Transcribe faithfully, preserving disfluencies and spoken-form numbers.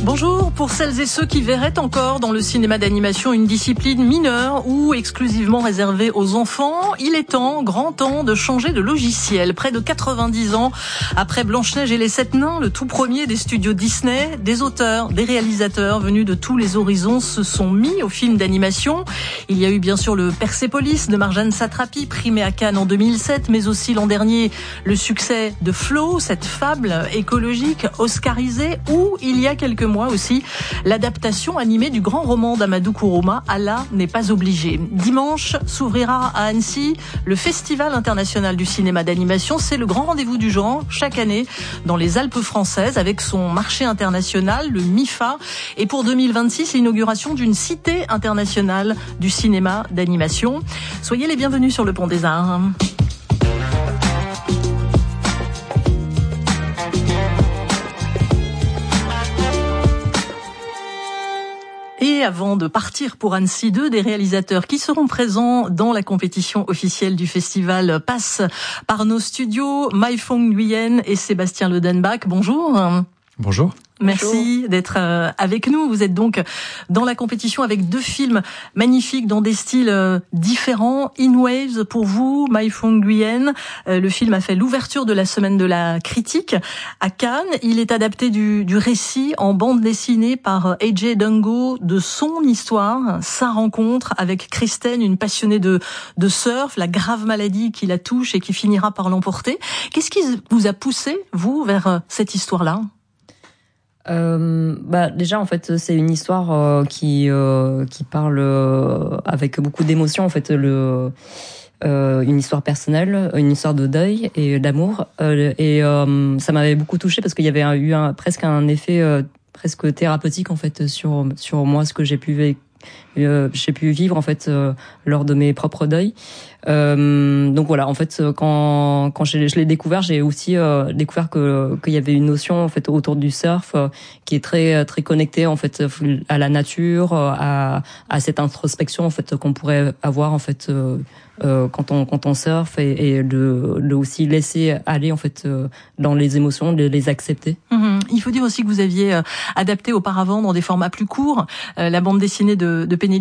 Bonjour, pour celles et ceux qui verraient encore dans le cinéma d'animation une discipline mineure ou exclusivement réservée aux enfants, il est temps, grand temps, de changer de logiciel. Près de quatre-vingt-dix ans après Blanche-Neige et les Sept Nains, le tout premier des studios Disney, des auteurs, des réalisateurs venus de tous les horizons se sont mis au film d'animation. Il y a eu bien sûr le Persépolis de Marjane Satrapi, primé à Cannes en deux mille sept, mais aussi l'an dernier le succès de Flow, cette fable écologique oscarisée, ou il y a quelques mois aussi l'adaptation animée du grand roman d'Amadou Kourouma, Allah n'est pas obligé. Dimanche s'ouvrira à Annecy le Festival international du cinéma d'animation. C'est le grand rendez-vous du genre chaque année dans les Alpes françaises avec son marché international, le MIFA. Et pour deux mille vingt-six, l'inauguration d'une cité internationale du cinéma d'animation. Soyez les bienvenus sur le Pont des Arts. Et avant de partir pour Annecy, deux des réalisateurs qui seront présents dans la compétition officielle du festival passent par nos studios. Mai Fong Nguyen et Sébastien Ledenbach. Bonjour. Bonjour. Merci Bonjour. d'être avec nous. Vous êtes donc dans la compétition avec deux films magnifiques dans des styles différents. In Waves pour vous, Mai Fong Nguyen. Le film a fait l'ouverture de la semaine de la critique à Cannes. Il est adapté du, du récit en bande dessinée par A J Dungo de son histoire, sa rencontre avec Kristen, une passionnée de, de surf, la grave maladie qui la touche et qui finira par l'emporter. Qu'est-ce qui vous a poussé, vous, vers cette histoire-là ? Euh, bah déjà en fait c'est une histoire euh, qui euh, qui parle euh, avec beaucoup d'émotion en fait le euh, une histoire personnelle, une histoire de deuil et d'amour euh, et euh, ça m'avait beaucoup touchée parce qu'il y avait un, eu un, presque un effet euh, presque thérapeutique en fait sur sur moi, ce que j'ai pu vivre Euh, j'ai pu vivre en fait euh, lors de mes propres deuils. Euh, donc voilà, en fait, quand quand je, je l'ai découvert, j'ai aussi euh, découvert que qu'il y avait une notion en fait autour du surf euh, qui est très très connectée en fait à la nature, à à cette introspection en fait qu'on pourrait avoir en fait euh, euh, quand on quand on surfe et, et de de aussi laisser aller en fait euh, dans les émotions, de les accepter. Mmh. Il faut dire aussi que vous aviez adapté auparavant dans des formats plus courts euh, la bande dessinée de de Pénélope